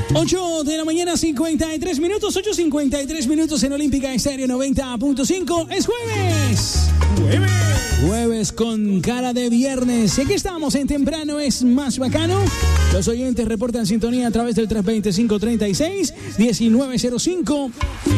8 de la mañana, 53 minutos, 8:53 minutos en Olímpica Estéreo 90.5. Es jueves. Jueves con cara de viernes. Y aquí estamos en Temprano es Más Bacano. Los oyentes reportan sintonía a través del 320-536-1905.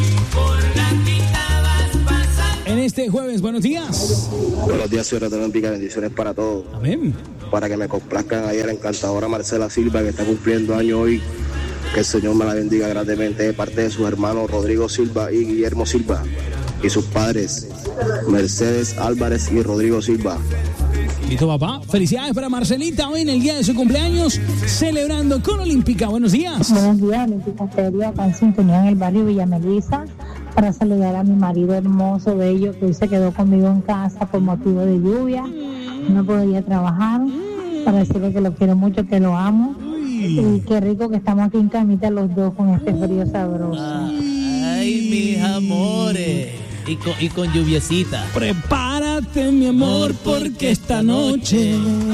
En este jueves, buenos días. Buenos días, señora Olímpica. Bendiciones para todos. Amén. Para que me complazcan ayer la encantadora Marcela Silva, que está cumpliendo año hoy. Que el Señor me la bendiga grandemente de parte de sus hermanos Rodrigo Silva y Guillermo Silva y sus padres Mercedes Álvarez y Rodrigo Silva. Listo, papá. Felicidades para Marcelita hoy en el día de su cumpleaños, celebrando con Olímpica. Buenos días. Buenos días, Olímpica Estéreo, acá en sintonía en el barrio Villa Melissa, para saludar a mi marido hermoso, bello, que hoy se quedó conmigo en casa por motivo de lluvia. No podía trabajar, para decirle que lo quiero mucho, que lo amo. Y qué rico que estamos aquí en camita los dos con este frío sabroso. Ay, mis amores. Y con lluviecita. Prepárate, mi amor, porque esta noche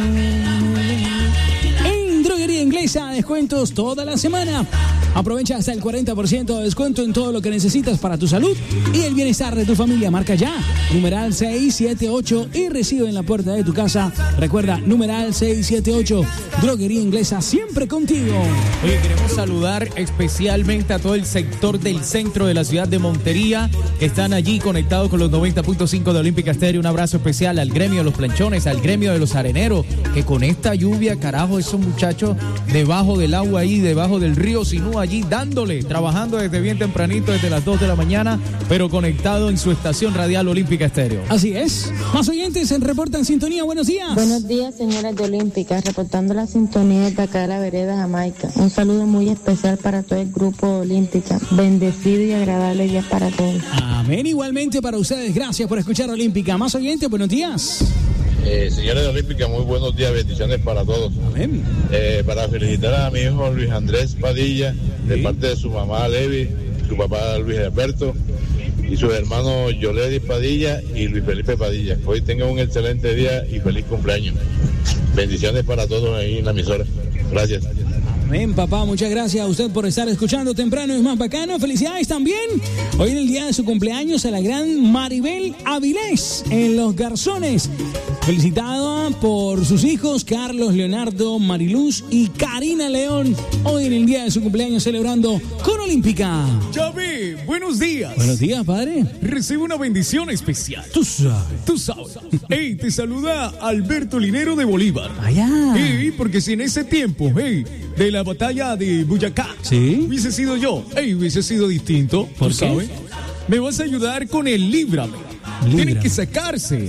en Droguería Inglesa, descuentos toda la semana. Aprovecha hasta el 40% de descuento en todo lo que necesitas para tu salud y el bienestar de tu familia. Marca ya, numeral 678 y recibe en la puerta de tu casa. Recuerda, numeral 678, Droguería Inglesa, siempre contigo. Oye, queremos saludar especialmente a todo el sector del centro de la ciudad de Montería, que están allí conectados con los 90.5 de Olímpica Estéreo. Un abrazo especial al gremio de los planchones, al gremio de los areneros, que con esta lluvia, carajo, esos muchachos debajo del agua ahí, debajo del río Sinú, allí dándole, trabajando desde bien tempranito, desde las 2 de la mañana, pero conectado en su estación radial Olímpica Estéreo. Así es. Más oyentes en Reporta en Sintonía. Buenos días. Buenos días, señores de Olímpica, reportando la sintonía de acá de la vereda Jamaica. Un saludo muy especial para todo el grupo Olímpica. Bendecido y agradable día para todos. Amén. Igualmente para ustedes. Gracias por escuchar Olímpica. Más oyentes, buenos días. Señores de Olímpica, muy buenos días, bendiciones para todos. Amén. Para felicitar a mi hijo Luis Andrés Padilla, de parte de su mamá Levi, su papá Luis Alberto y sus hermanos Yoledi Padilla y Luis Felipe Padilla. Hoy tengan un excelente día y feliz cumpleaños. Bendiciones para todos ahí en la emisora. Gracias. Amén, papá, muchas gracias a usted por estar escuchando Temprano es Más Bacano. Felicidades también hoy en el día de su cumpleaños a la gran Maribel Avilés en Los Garzones. Felicitada por sus hijos Carlos, Leonardo, Mariluz y Karina León. Hoy en el día de su cumpleaños celebrando con Olímpica. Chávez, buenos días. Buenos días, padre. Recibe una bendición especial. Tú sabes. Tú sabes. Hey, te saluda Alberto Linero de Bolívar. Allá. Hey, porque si en ese tiempo, hey, de la batalla de Boyacá, ¿sí? Hubiese sido yo, hey, hubiese sido distinto. ¿Por qué? ¿Sabes? Me vas a ayudar con el líbrame. Tienen que sacarse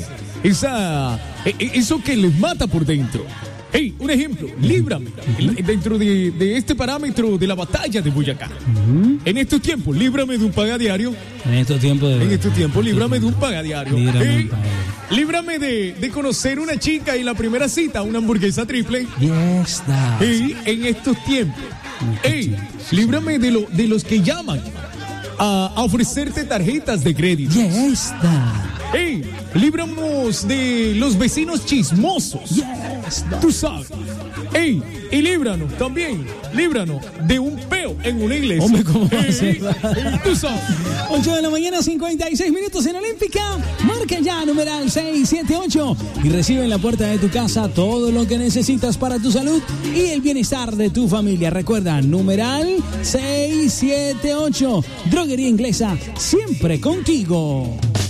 eso que les mata por dentro. Hey, un ejemplo, líbrame dentro de este parámetro de la batalla de Boyacá. En estos tiempos, líbrame de un pagadiario. En estos tiempos, líbrame de un pagadiario. Líbrame de conocer una chica y en la primera cita, una hamburguesa triple. Yes, hey, en estos tiempos. Hey, líbrame de los que llaman a ofrecerte tarjetas de crédito. Yes, hey, líbranos de los vecinos chismosos. Yes, tú sabes. Hey, y líbranos también, líbranos de un peo en una iglesia. Hombre, ¿cómo va a ser? Tú sabes. 8 de la mañana, 56 minutos en Olímpica. Marca ya, numeral 678 y recibe en la puerta de tu casa todo lo que necesitas para tu salud y el bienestar de tu familia. Recuerda, numeral 678, Droguería Inglesa, siempre contigo.